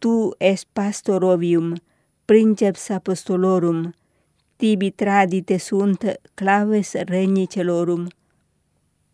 tu es pastorovium, princeps apostolorum, tibi tradite sunt claves regni celorum,